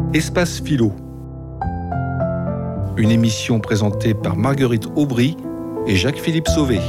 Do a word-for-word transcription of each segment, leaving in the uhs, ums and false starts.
Espace Philo. Une émission présentée par Marguerite Aubry et Jacques-Philippe Sauvé.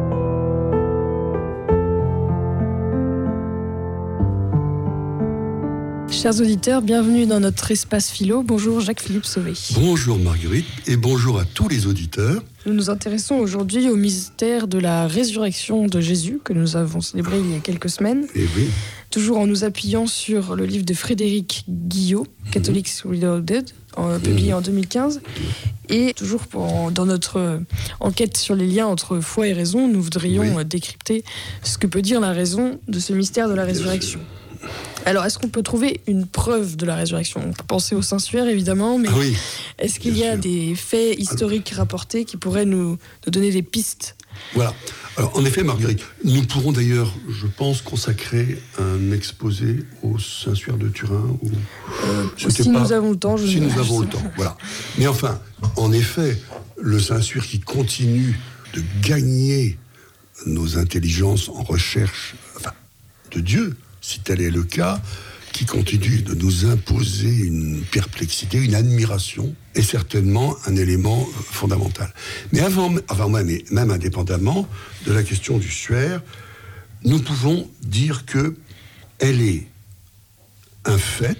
Chers auditeurs, bienvenue dans notre Espace Philo. Bonjour Jacques-Philippe Sauvé. Bonjour Marguerite et bonjour à tous les auditeurs. Nous nous intéressons aujourd'hui au mystère de la résurrection de Jésus que nous avons célébré il y a quelques semaines. Et oui. Toujours en nous appuyant sur le livre de Frédéric Guillot, Catholics Reloaded, en, publié en deux mille quinze. Et toujours pour, dans notre euh, enquête sur les liens entre foi et raison, nous voudrions oui. euh, décrypter ce que peut dire la raison de ce mystère de la résurrection. Alors, est-ce qu'on peut trouver une preuve de la résurrection ? On peut penser au Saint-Suaire, évidemment, mais oui, est-ce qu'il y a sûr. des faits historiques rapportés qui pourraient nous, nous donner des pistes ? Voilà. Alors, en effet, Marguerite, nous pourrons d'ailleurs, je pense, consacrer un exposé au Saint-Suaire de Turin. Ou... Euh, si pas... nous avons le temps, je Si ne... nous avons le temps, voilà. Mais enfin, en effet, le Saint-Suaire qui continue de gagner nos intelligences en recherche enfin, de Dieu, si tel est le cas, qui continue de nous imposer une perplexité, une admiration, est certainement un élément fondamental. Mais avant, avant même, et même indépendamment de la question du Suaire, nous pouvons dire que elle est un fait,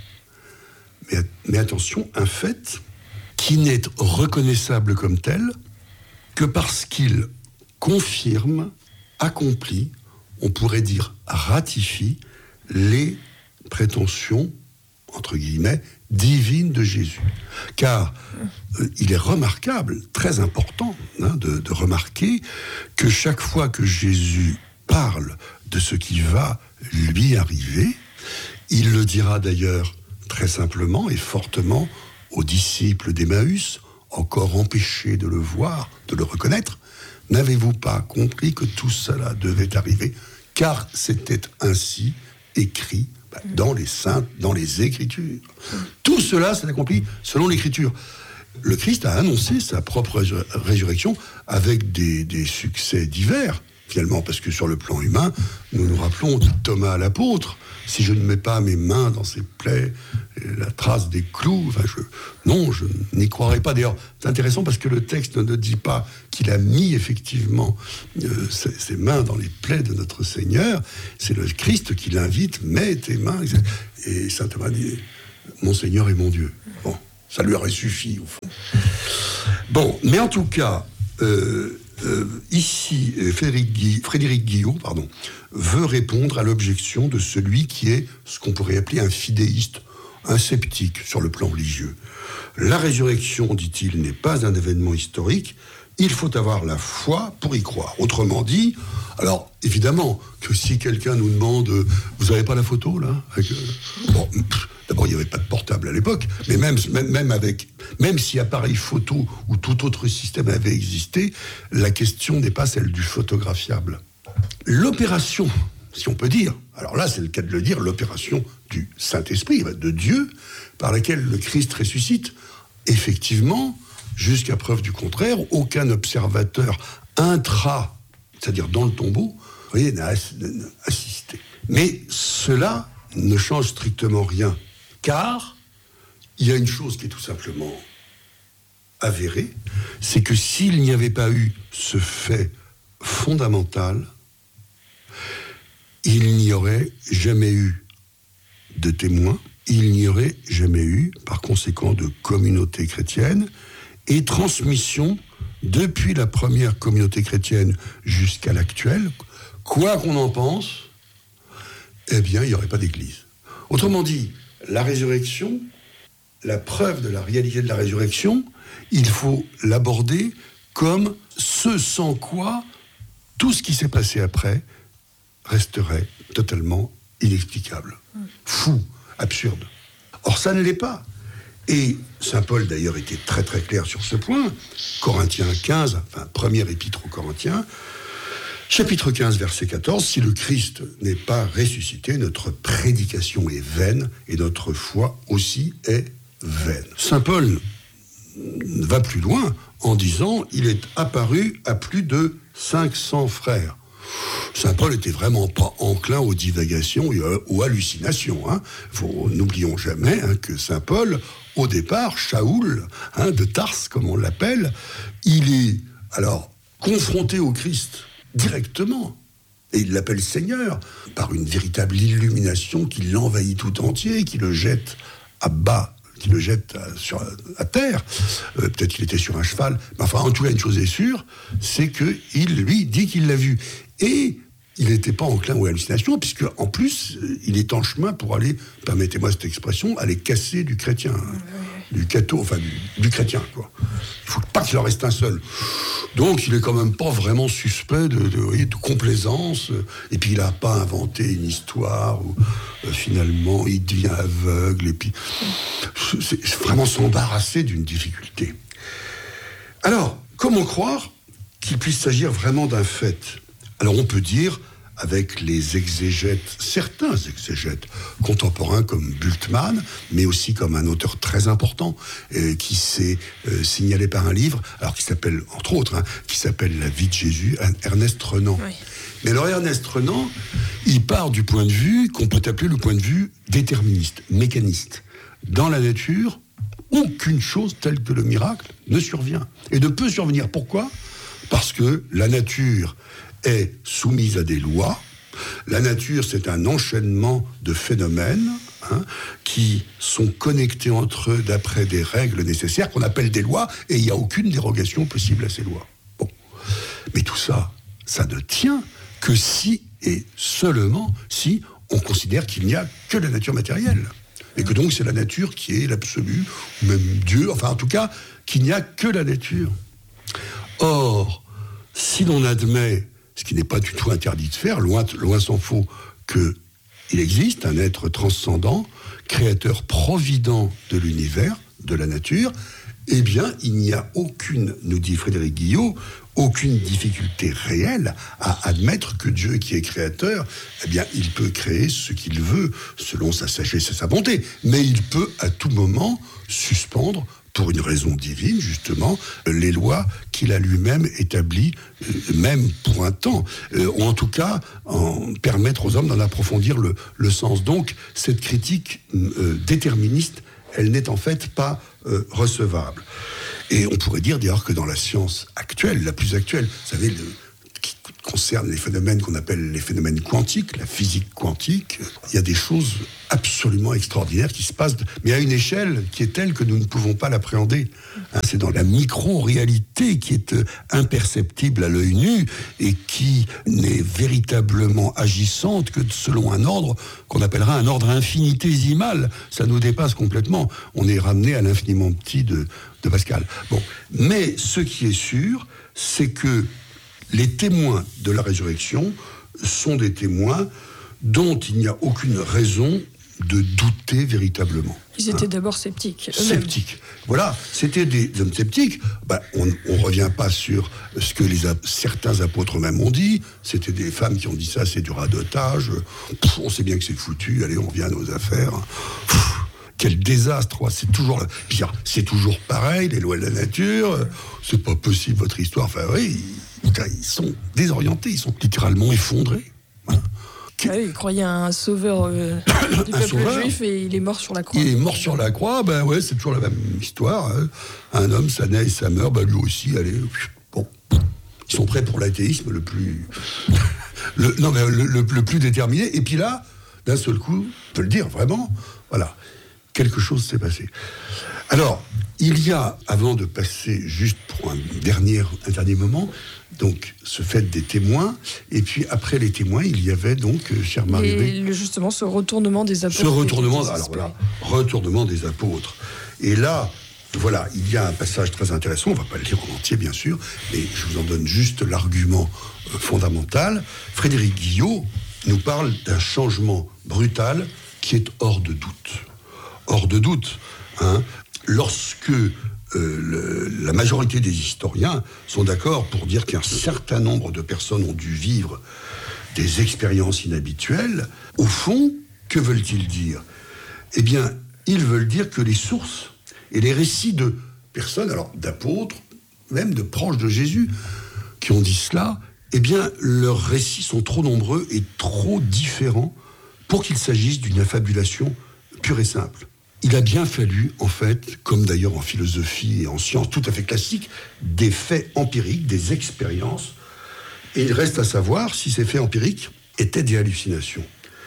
mais, mais attention, un fait qui n'est reconnaissable comme tel que parce qu'il confirme, accomplit, on pourrait dire ratifie les prétentions, entre guillemets, divines de Jésus. Car euh, il est remarquable, très important, hein, de, de remarquer que chaque fois que Jésus parle de ce qui va lui arriver, il le dira d'ailleurs très simplement et fortement aux disciples d'Emmaüs, encore empêchés de le voir, de le reconnaître. N'avez-vous pas compris que tout cela devait arriver ? Car c'était ainsi écrit dans les saintes, dans les Écritures. Tout cela s'est accompli selon l'Écriture. Le Christ a annoncé sa propre résurrection avec des, des succès divers, finalement, parce que sur le plan humain, nous nous rappelons de Thomas l'apôtre. Si je ne mets pas mes mains dans ses plaies, la trace des clous, enfin, je, non, je n'y croirais pas. D'ailleurs, c'est intéressant parce que le texte ne dit pas qu'il a mis effectivement euh, ses, ses mains dans les plaies de notre Seigneur. C'est le Christ qui l'invite, mets tes mains. Et saint Thomas dit, mon Seigneur est mon Dieu. Bon, ça lui aurait suffi, au fond. Bon, mais en tout cas, euh, Euh, ici, Frédéric, Guy, Frédéric Guillot pardon, veut répondre à l'objection de celui qui est ce qu'on pourrait appeler un fidéiste, un sceptique sur le plan religieux. La résurrection, dit-il, n'est pas un événement historique, il faut avoir la foi pour y croire. Autrement dit, alors évidemment que si quelqu'un nous demande euh, vous n'avez pas la photo là avec, euh, bon, pff, d'abord il n'y avait pas de portable à l'époque, mais même, même, même, avec, même si appareil photo ou tout autre système avait existé, la question n'est pas celle du photographiable. L'opération, si on peut dire, alors là c'est le cas de le dire, l'opération du Saint-Esprit, de Dieu, par laquelle le Christ ressuscite, effectivement, jusqu'à preuve du contraire, aucun observateur intra, c'est-à-dire dans le tombeau, vous voyez, n'a assisté. Mais cela ne change strictement rien, car il y a une chose qui est tout simplement avérée, c'est que s'il n'y avait pas eu ce fait fondamental, il n'y aurait jamais eu de témoins, il n'y aurait jamais eu, par conséquent, de communauté chrétienne, et transmission depuis la première communauté chrétienne jusqu'à l'actuelle, quoi qu'on en pense, eh bien, il n'y aurait pas d'église. Autrement dit, la résurrection, la preuve de la réalité de la résurrection, il faut l'aborder comme ce sans quoi tout ce qui s'est passé après resterait totalement inexplicable. Fou, absurde. Or, ça ne l'est pas. Et saint Paul, d'ailleurs, était très très clair sur ce point. Corinthiens quinze, enfin, première épître aux Corinthiens, chapitre quinze, verset quatorze, « Si le Christ n'est pas ressuscité, notre prédication est vaine et notre foi aussi est vaine. » Saint Paul va plus loin en disant « Il est apparu à plus de cinq cents frères. » Saint Paul était vraiment pas enclin aux divagations et aux hallucinations. Hein. Faut, n'oublions jamais hein, que Saint Paul, au départ, Shaoul, hein, de Tarse, comme on l'appelle, il est alors confronté au Christ directement. Et il l'appelle Seigneur, par une véritable illumination qui l'envahit tout entier, qui le jette à bas, qui le jette à, sur, à terre. Euh, peut-être qu'il était sur un cheval. Mais enfin, en tout cas, une chose est sûre, c'est qu'il, lui, dit qu'il l'a vu. Et il n'était pas enclin aux hallucinations, puisque en plus, il est en chemin pour aller, permettez-moi cette expression, aller casser du chrétien, hein, du catho, enfin du, du chrétien, quoi. Il ne faut pas qu'il en reste un seul. Donc, il est quand même pas vraiment suspect de, de, de complaisance. Et puis, il n'a pas inventé une histoire où, euh, finalement, il devient aveugle. Et puis, c'est, c'est vraiment s'embarrasser d'une difficulté. Alors, comment croire qu'il puisse s'agir vraiment d'un fait ? Alors, on peut dire, avec les exégètes, certains exégètes contemporains comme Bultmann, mais aussi comme un auteur très important euh, qui s'est euh, signalé par un livre, alors qui s'appelle, entre autres, hein, qui s'appelle La vie de Jésus, Ernest Renan. Oui. Mais alors Ernest Renan, il part du point de vue qu'on peut appeler le point de vue déterministe, mécaniste. Dans la nature, aucune chose telle que le miracle ne survient. Et ne peut survenir. Pourquoi ? Parce que la nature est soumise à des lois. La nature, c'est un enchaînement de phénomènes hein, qui sont connectés entre eux d'après des règles nécessaires qu'on appelle des lois, et il n'y a aucune dérogation possible à ces lois. Bon. Mais tout ça, ça ne tient que si et seulement si on considère qu'il n'y a que la nature matérielle. Et que donc c'est la nature qui est l'absolu, ou même Dieu, enfin en tout cas, qu'il n'y a que la nature. Or, si l'on admet, ce qui n'est pas du tout interdit de faire, loin, loin s'en faut, qu'il existe un être transcendant, créateur provident de l'univers, de la nature, eh bien, il n'y a aucune, nous dit Frédéric Guillot, aucune difficulté réelle à admettre que Dieu, qui est créateur, eh bien, il peut créer ce qu'il veut, selon sa sagesse et sa bonté. Mais il peut, à tout moment, suspendre, pour une raison divine, justement, les lois qu'il a lui-même établies, euh, même pour un temps, euh, ou en tout cas, en permettre aux hommes d'en approfondir le, le sens. Donc, cette critique euh, déterministe, elle n'est en fait pas euh, recevable. Et on pourrait dire d'ailleurs que dans la science actuelle, la plus actuelle, vous savez, le, qui concerne les phénomènes qu'on appelle les phénomènes quantiques, la physique quantique, il y a des choses absolument extraordinaires qui se passent, mais à une échelle qui est telle que nous ne pouvons pas l'appréhender. Hein, c'est dans la micro-réalité qui est euh, imperceptible à l'œil nu et qui n'est véritablement agissante que selon un ordre qu'on appellera un ordre infinitésimal. Ça nous dépasse complètement. On est ramené à l'infiniment petit de, de Pascal. Bon, mais ce qui est sûr, c'est que les témoins de la résurrection sont des témoins dont il n'y a aucune raison de douter véritablement. Ils étaient hein. d'abord sceptiques. Eux-mêmes. Sceptiques. Voilà, c'était des hommes sceptiques. Ben, on ne revient pas sur ce que les, certains apôtres eux-mêmes ont dit. C'était des femmes qui ont dit ça, c'est du radotage. Pff, on sait bien que c'est foutu, allez, on revient à nos affaires. Pff, quel désastre, c'est toujours pire, c'est toujours pareil, les lois de la nature, c'est pas possible votre histoire. Enfin oui, ils, ils sont désorientés, ils sont littéralement effondrés. Hein. Ah oui, il croyait à un sauveur euh, du un peuple sauveur. juif et il est mort sur la croix. Il est mort sur la croix, ben ouais, c'est toujours la même histoire. Hein. Un homme, ça naît et ça meurt, ben lui aussi, allez, bon. Ils sont prêts pour l'athéisme le plus, le, non mais le, le, le plus déterminé. Et puis là, d'un seul coup, on peut le dire vraiment, voilà, quelque chose s'est passé. Alors, il y a, avant de passer juste pour un dernier, un dernier moment, donc ce fait des témoins, et puis après les témoins, il y avait donc, euh, chère Marie-Louise... Et justement, ce retournement des apôtres. Ce retournement, alors voilà, retournement des apôtres. Et là, voilà, il y a un passage très intéressant, on ne va pas le lire en entier, bien sûr, mais je vous en donne juste l'argument euh, fondamental. Frédéric Guillot nous parle d'un changement brutal qui est hors de doute. Hors de doute, hein, lorsque... Euh, le, la majorité des historiens sont d'accord pour dire qu'un certain nombre de personnes ont dû vivre des expériences inhabituelles. Au fond, que veulent-ils dire ? Eh bien, ils veulent dire que les sources et les récits de personnes, alors d'apôtres, même de proches de Jésus, qui ont dit cela, eh bien, leurs récits sont trop nombreux et trop différents pour qu'il s'agisse d'une affabulation pure et simple. Il a bien fallu, en fait, comme d'ailleurs en philosophie et en sciences tout à fait classiques, des faits empiriques, des expériences. Et il reste à savoir si ces faits empiriques étaient des hallucinations.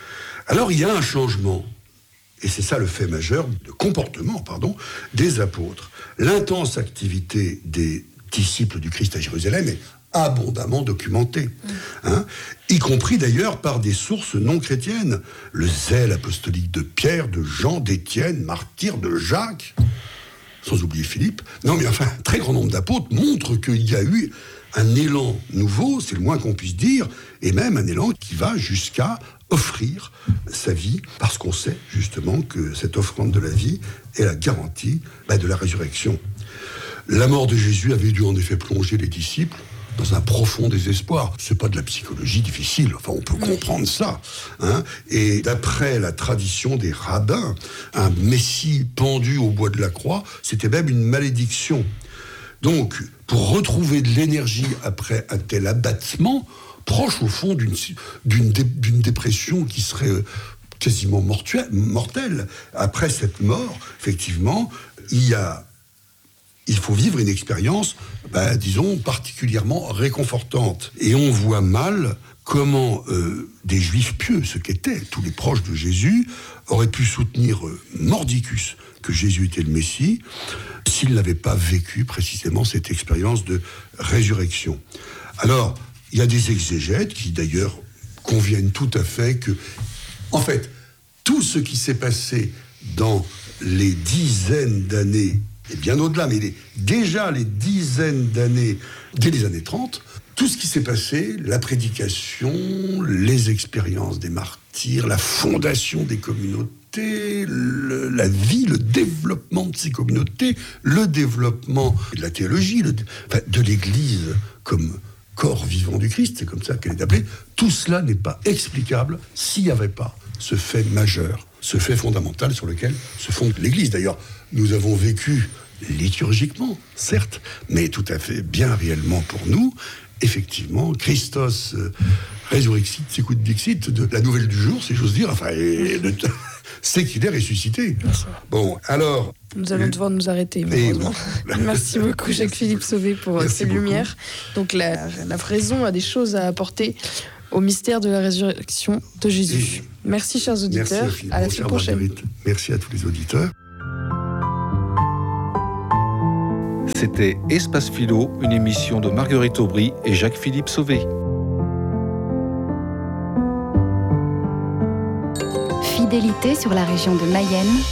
Alors il y a un changement, et c'est ça le fait majeur, de comportement, pardon, des apôtres. L'intense activité des disciples du Christ à Jérusalem est abondamment documentée, hein, y compris d'ailleurs par des sources non chrétiennes. Le zèle apostolique de Pierre, de Jean, d'Étienne, martyr, de Jacques, sans oublier Philippe. Non mais enfin, un très grand nombre d'apôtres montrent qu'il y a eu un élan nouveau, c'est le moins qu'on puisse dire, et même un élan qui va jusqu'à offrir sa vie, parce qu'on sait justement que cette offrande de la vie est la garantie bah, de la résurrection. La mort de Jésus avait dû en effet plonger les disciples dans un profond désespoir. C'est pas de la psychologie difficile, enfin on peut comprendre ça. Hein. Et d'après la tradition des rabbins, un Messie pendu au bois de la croix, c'était même une malédiction. Donc, pour retrouver de l'énergie après un tel abattement, proche au fond d'une, d'une, dé, d'une dépression qui serait quasiment mortuelle, mortelle, après cette mort, effectivement, il y a il faut vivre une expérience, bah, disons, particulièrement réconfortante. Et on voit mal comment euh, des juifs pieux, ce qu'étaient tous les proches de Jésus, auraient pu soutenir euh, mordicus que Jésus était le Messie, s'ils n'avaient pas vécu précisément cette expérience de résurrection. Alors, il y a des exégètes qui d'ailleurs conviennent tout à fait que, en fait, tout ce qui s'est passé dans les dizaines d'années, et bien au-delà, mais les, déjà les dizaines d'années, dès les années trente, tout ce qui s'est passé, la prédication, les expériences des martyrs, la fondation des communautés, le, la vie, le développement de ces communautés, le développement de la théologie, le, enfin, de l'Église comme corps vivant du Christ, c'est comme ça qu'elle est appelée, tout cela n'est pas explicable s'il n'y avait pas ce fait majeur, ce fait fondamental sur lequel se fonde l'Église. D'ailleurs, nous avons vécu liturgiquement, certes, mais tout à fait bien réellement pour nous, effectivement, Christos euh, résurrexit, sicut dixit, de la nouvelle du jour, si j'ose dire, enfin, et, de, c'est qu'il est ressuscité. Bon, alors... Nous allons devoir nous arrêter, malheureusement. Oui. Merci beaucoup, Jacques-Philippe Sauvé, pour Merci ces beaucoup. lumières. Donc, la, la raison a des choses à apporter au mystère de la résurrection de Jésus. Et Merci, chers auditeurs. Merci à la semaine prochaine. Marguerite. Merci à tous les auditeurs. C'était Espace Philo, une émission de Marguerite Aubry et Jacques-Philippe Sauvé. Fidélité sur la région de Mayenne.